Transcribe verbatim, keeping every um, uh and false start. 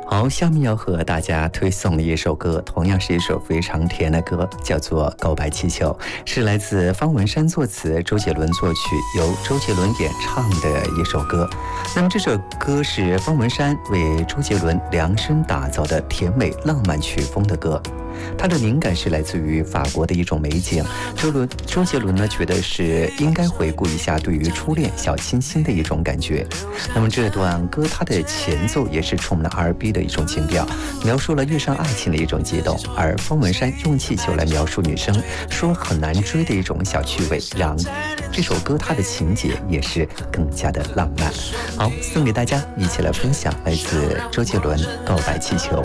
好，下面要和大家推送的一首歌，同样是一首非常甜的歌，叫做《告白气球》，是来自方文山作词，周杰伦作曲，由周杰伦演唱的一首歌。那么这首歌是方文山为周杰伦量身打造的甜美浪漫曲风的歌。它的灵感是来自于法国的一种美景，周伦周杰伦呢觉得是应该回顾一下对于初恋小清新的一种感觉。那么这段歌它的前奏也是充满了 R and B 的一种情调，描述了遇上爱情的一种激动，而方文山用气球来描述女生说很难追的一种小趣味，让这首歌它的情节也是更加的浪漫。好，送给大家一起来分享来自周杰伦《告白气球》。